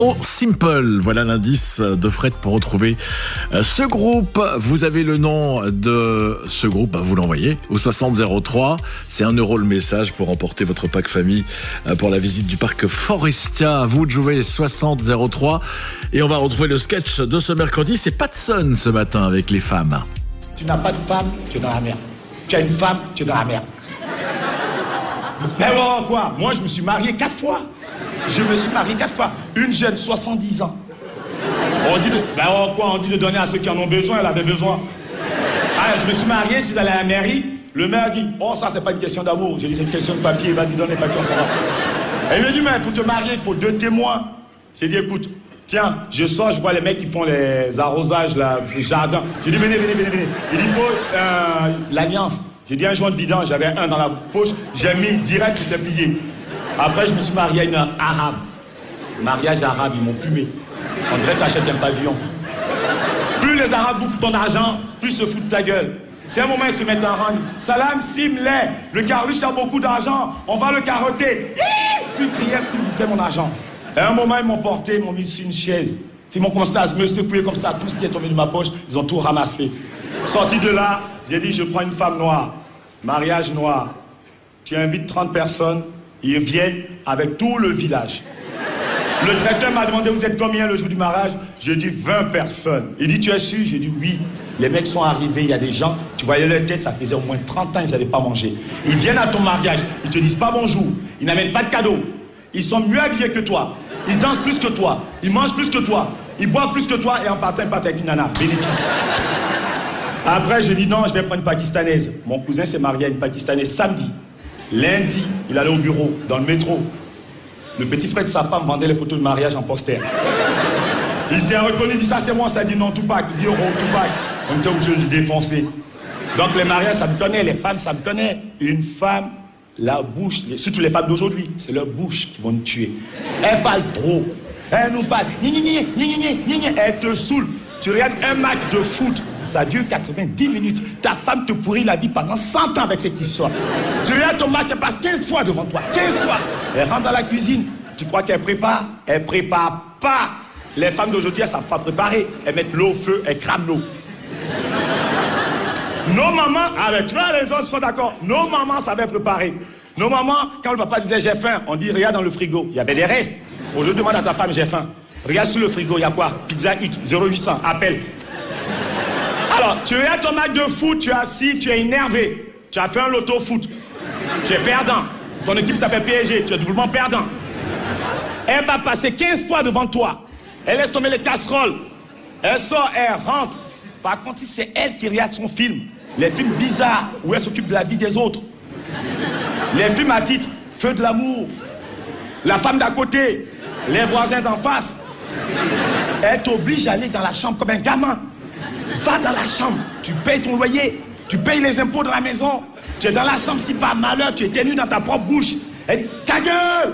Oh, Simple, voilà l'indice de Fred pour retrouver ce groupe. Vous avez le nom de ce groupe, vous l'envoyez au 6003. C'est 1 € le message pour remporter votre pack famille pour la visite du parc Forestia. À vous de jouer 6003. Et on va retrouver le sketch de ce mercredi. C'est Patson ce matin avec les femmes. Tu n'as pas de femme, tu es dans la merde. Tu as une femme, tu es dans la merde. Mais bon, quoi? Moi, je me suis marié 4 fois. Je me suis marié 4 fois. Une jeune, 70 ans. On dit de donner à ceux qui en ont besoin, elle avait besoin. Alors, je me suis marié, je suis allé à la mairie. Le maire dit, oh, ça, c'est pas une question d'amour. J'ai dit, c'est une question de papier. Vas-y, donne les papiers, on s'en va. Et il m'a dit, mais pour te marier, il faut 2 témoins. J'ai dit, écoute, tiens, je sors, je vois les mecs qui font les arrosages, là, les jardins. J'ai dit, venez. Il dit, il faut l'alliance. J'ai dit, un joint de vidange, j'avais un dans la poche. J'ai mis direct, c'était plié. Après, je me suis marié à une arabe. Mariage arabe, ils m'ont plumé. On dirait que tu achètes un pavillon. Plus les arabes bouffent ton argent, plus ils se foutent de ta gueule. C'est un moment, ils se mettent en rang. Salam, Simleh, le carluche a beaucoup d'argent, on va le carotter. Plus ils criaient, plus ils bouffaient mon argent. Et à un moment, ils m'ont porté, ils m'ont mis sur une chaise. Ils m'ont commencé à me secouer comme ça, tout ce qui est tombé de ma poche, ils ont tout ramassé. Sorti de là, j'ai dit, je prends une femme noire. Mariage noir. Tu invites 30 personnes. Ils viennent avec tout le village. Le traiteur m'a demandé, vous êtes combien le jour du mariage? J'ai dit 20 personnes. Il dit, tu es sûr? J'ai dit oui. Les mecs sont arrivés, il y a des gens, tu voyais leur tête, ça faisait au moins 30 ans, ils n'avaient pas mangé. Ils viennent à ton mariage, ils te disent pas bonjour, ils n'amènent pas de cadeaux. Ils sont mieux habillés que toi, ils dansent plus que toi, ils mangent plus que toi, ils boivent plus que toi, et en partant, ils partent avec une nana. Bénéfice. Après, je dis non, je vais prendre une Pakistanaise. Mon cousin s'est marié à une Pakistanaise samedi. Lundi, il allait au bureau, dans le métro. Le petit frère de sa femme vendait les photos de mariage en poster. Il s'est reconnu, il dit ça c'est moi, ça dit non, Tupac. Il dit oh, Tupac. On était obligé de le défoncer. Donc les mariages, ça me connaît, les femmes, ça me connaît. Une femme, la bouche, surtout les femmes d'aujourd'hui, c'est leur bouche qui vont nous tuer. Elle parle trop. Elle nous parle. Elle te saoule. Tu regardes un match de foot. Ça dure 90 minutes. Ta femme te pourrit la vie pendant 100 ans avec cette histoire. Tu regardes ton match, elle passe 15 fois devant toi. 15 fois. Elle rentre dans la cuisine. Tu crois qu'elle prépare? Elle prépare pas. Les femmes d'aujourd'hui, elles ne savent pas préparer. Elles mettent l'eau au feu, elles crament l'eau. Nos mamans, avec toi les autres sont d'accord. Nos mamans savaient préparer. Nos mamans, quand le papa disait j'ai faim, on dit regarde dans le frigo. Il y avait des restes. Aujourd'hui, demande à ta femme j'ai faim. Regarde sur le frigo, il y a quoi? Pizza Hut, 0800, appelle. Alors, tu es à ton match de foot, tu es assis, tu es énervé. Tu as fait un loto foot. Tu es perdant. Ton équipe s'appelle PSG, tu es doublement perdant. Elle va passer 15 fois devant toi. Elle laisse tomber les casseroles. Elle sort, elle rentre. Par contre, c'est elle qui regarde son film. Les films bizarres où elle s'occupe de la vie des autres. Les films à titre Feu de l'amour. La femme d'à côté. Les voisins d'en face. Elle t'oblige à aller dans la chambre comme un gamin. Va dans la chambre, tu payes ton loyer, tu payes les impôts de la maison, tu es dans la chambre, si par malheur tu es tenu dans ta propre bouche. Elle dit, ta gueule!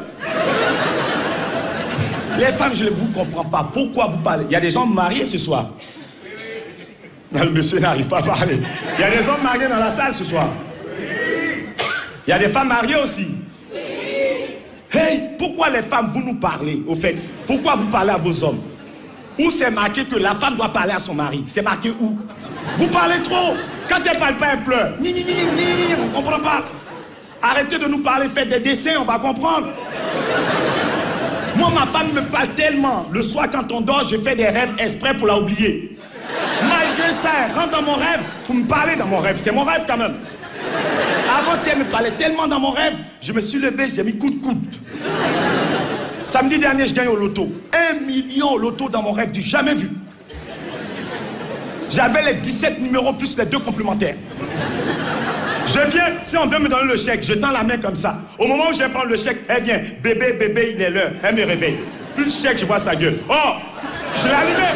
Les femmes, je ne vous comprends pas. Pourquoi vous parlez? Il y a des gens mariés ce soir. Non, le monsieur n'arrive pas à parler. Il y a des hommes mariés dans la salle ce soir. Il y a des femmes mariées aussi. Hey, pourquoi les femmes, vous nous parlez, au fait? Pourquoi vous parlez à vos hommes? Où c'est marqué que la femme doit parler à son mari? C'est marqué où? Vous parlez trop. Quand elle parle pas, elle pleure. On ne comprend pas. Arrêtez de nous parler, faites des dessins, on va comprendre. Moi, ma femme me parle tellement. Le soir, quand on dort, je fais des rêves exprès pour la oublier. Malgré ça, elle rentre dans mon rêve pour me parler dans mon rêve. C'est mon rêve quand même. Avant-hier, elle me parlait tellement dans mon rêve, je me suis levé, j'ai mis coup de coude. Samedi dernier, je gagne au loto. 1 million au loto dans mon rêve, du jamais vu. J'avais les 17 numéros plus les 2 complémentaires. Je viens, si on veut me donner le chèque, je tends la main comme ça. Au moment où je vais prendre le chèque, elle vient. Bébé, il est l'heure. Elle me réveille. Plus le chèque, je vois sa gueule. Oh, je l'ai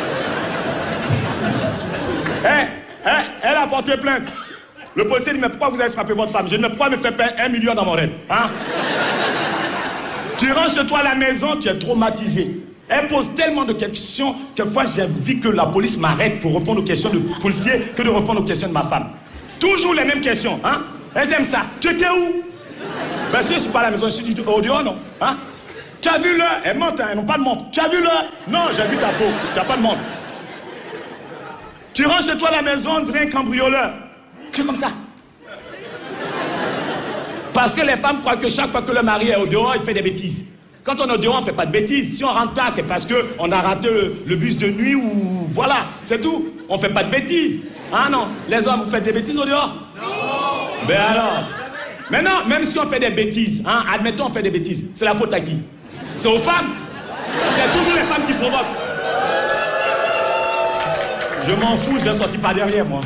allumé. Elle a porté plainte. Le policier dit, mais pourquoi vous avez frappé votre femme? Je dis, mais pourquoi me fait perdre 1 million dans mon rêve? Hein? Tu rentres chez toi à la maison, tu es traumatisé. Elle pose tellement de questions, quelquefois j'ai envie que la police m'arrête pour répondre aux questions du policier que de répondre aux questions de ma femme. Toujours les mêmes questions, hein? Elles aiment ça. Tu étais où? Ben si je suis pas à la maison, je suis au dehors, non? Hein? Tu as vu l'heure? Elles mentent, hein, elles n'ont pas de montre. Tu as vu l'heure? Non, j'ai vu ta peau. Tu n'as pas de montre. Tu rentres chez toi à la maison, on dirait un cambrioleur. Tu es comme ça. Parce que les femmes croient que chaque fois que le mari est au dehors, il fait des bêtises. Quand on est au dehors, on ne fait pas de bêtises. Si on rentre tard, c'est parce qu'on a raté le bus de nuit ou... Voilà, c'est tout. On ne fait pas de bêtises. Ah non, les hommes, vous faites des bêtises au dehors? Non. Ben alors. Maintenant, même si on fait des bêtises, hein, admettons on fait des bêtises, c'est la faute à qui? C'est aux femmes. C'est toujours les femmes qui provoquent. Je m'en fous, je vais sortir par derrière, moi.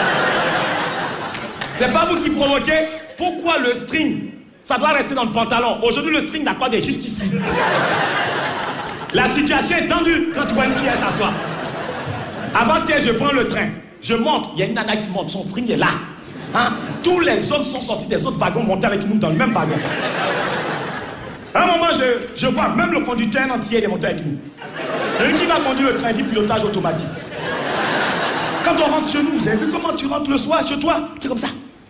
C'est pas vous qui provoquez. Pourquoi le string? Ça doit rester dans le pantalon. Aujourd'hui, le string d'accordé jusqu'ici. La situation est tendue quand tu vois une fille, elle s'assoit. Avant-hier, je prends le train. Je monte. Il y a une nana qui monte. Son string est là. Hein? Tous les hommes sont sortis des autres wagons, montés avec nous dans le même wagon. À un moment, je vois même le conducteur entier est monté avec nous. Et qui va conduire le train? Il dit pilotage automatique. Quand on rentre chez nous, vous avez vu comment tu rentres le soir chez toi? Tu es comme ça.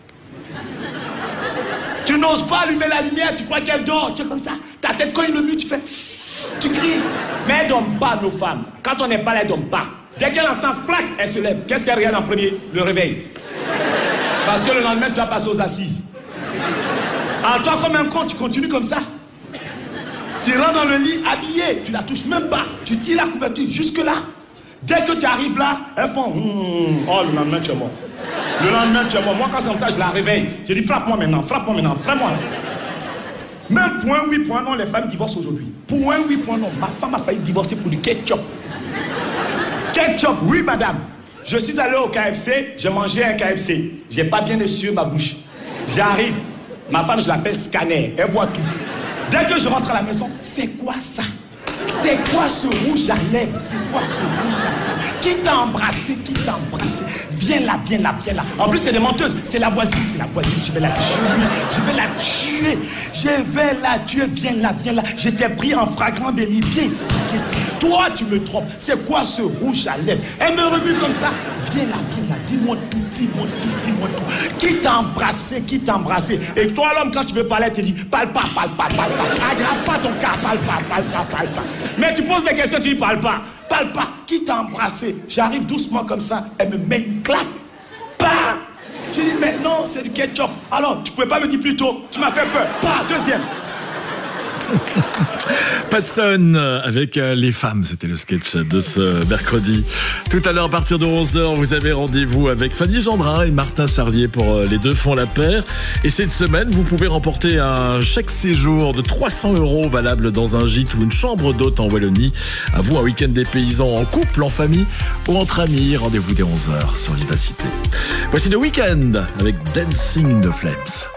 Tu n'oses pas allumer la lumière, tu crois qu'elle dort, tu es comme ça. Ta tête cogne le mur, tu fais... Tu cries. Mais elles ne dorment pas, nos femmes. Quand on n'est pas là, elles ne dorment pas. Dès qu'elle entend plaque, elle se lève. Qu'est-ce qu'elle regarde en premier? Le réveil. Parce que le lendemain, tu vas passer aux assises. Alors toi, comme un con, tu continues comme ça. Tu rentres dans le lit habillé, tu la touches même pas. Tu tires la couverture jusque-là. Dès que tu arrives là, elles font... Oh, le lendemain, tu es mort. Le lendemain, tu es mort. Moi, quand c'est comme ça, je la réveille. Je dis, frappe-moi maintenant, frappe-moi. Même point, oui, point non, les femmes divorcent aujourd'hui. Point, oui, point non. Ma femme a failli divorcer pour du ketchup. Ketchup, oui, madame. Je suis allé au KFC, j'ai mangé un KFC. J'ai pas bien essuyé ma bouche. J'arrive. Ma femme, je l'appelle scanner. Elle voit tout. Dès que je rentre à la maison, c'est quoi ça? C'est quoi ce rouge à lèvres? C'est quoi ce rouge à lèvres? Qui t'a embrassé? Viens là. En plus, c'est des menteuses. C'est la voisine. Je vais la tuer. Viens là. Je t'ai pris en flagrant délit. Viens ici. Toi, tu me trompes. C'est quoi ce rouge à lèvres? Elle me remue comme ça. Viens là. Dis-moi tout. Qui t'a embrassé? Et toi, l'homme, quand tu veux parler, tu dis, parle pas. Aggrave pas ton cas, parle pas. Mais tu poses des questions, tu dis, parle pas. Qui t'a embrassé? J'arrive doucement comme ça, elle me met une claque. Bah! Je dis, mais non, c'est du ketchup. Alors, tu pouvais pas me dire plus tôt, tu m'as fait peur. Bah, deuxième. Patson avec les femmes, c'était le sketch de ce mercredi. Tout à l'heure, à partir de 11h, vous avez rendez-vous avec Fanny Gendrin et Martin Charlier pour Les Deux font la paire. Et cette semaine, vous pouvez remporter un chèque séjour de 300 € valable dans un gîte ou une chambre d'hôte en Wallonie. À vous, un week-end des paysans en couple, en famille ou entre amis. Rendez-vous dès 11h sur Vivacité. Voici le week-end avec Dancing in the Flames.